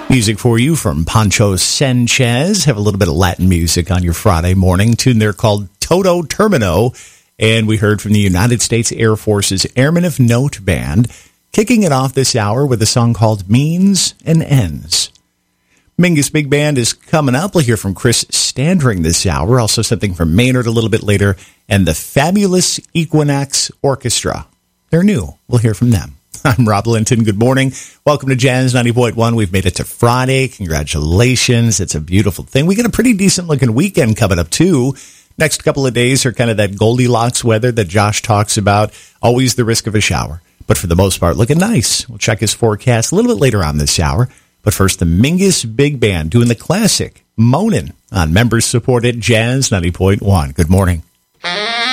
Music for you from Pancho Sanchez. Have a little bit of Latin music on your Friday morning. Tune there called Todo Termino. And we heard from the United States Air Force's Airmen of Note Band, kicking it off this hour with a song called Means and Ends. Mingus Big Band is coming up. We'll hear from Chris Standring this hour. Also something from Maynard a little bit later. And the Fabulous Equinox Orchestra. They're new. We'll hear from them. I'm Rob Linton. Good morning. Welcome to Jazz 90.1. We've made it to Friday. Congratulations. It's a beautiful thing. We got a pretty decent looking weekend coming up too. Next couple of days are kind of that Goldilocks weather that Josh talks about. Always the risk of a shower. But for the most part, looking nice. We'll check his forecast a little bit later on this hour. But first, the Mingus Big Band doing the classic Moanin' on members-supported Jazz 90.1. Good morning.